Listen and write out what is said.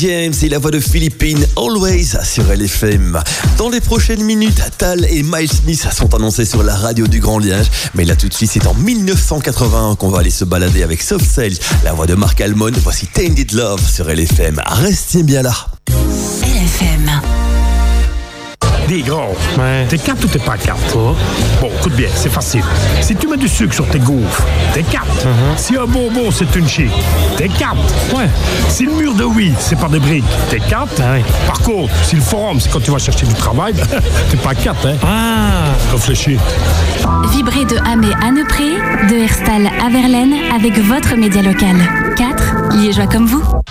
James et la voix de Philippines, Always sur LFM. Dans les prochaines minutes, Tal et Miles Smith sont annoncés sur la radio du Grand Liège. Mais là tout de suite, c'est en 1981 qu'on va aller se balader avec Soft Cell, la voix de Marc Almond. Voici Tainted Love sur LFM. Restez bien là. LFM. Dis gros, Ouais. t'es 4 ou t'es pas 4? Oh. Bon, écoute bien, c'est facile. Si tu mets du sucre sur tes gaufres, t'es 4. Si un bonbon c'est une chic, t'es 4. Ouais. Si le mur de oui c'est pas des briques, t'es 4. Ah oui. Par contre, si le forum c'est quand tu vas chercher du travail, t'es pas 4, hein. Ah. Réfléchis. Vibrez de Hamé à Neupré, de Herstal à Verlaine avec votre média local. 4 liégeois comme vous.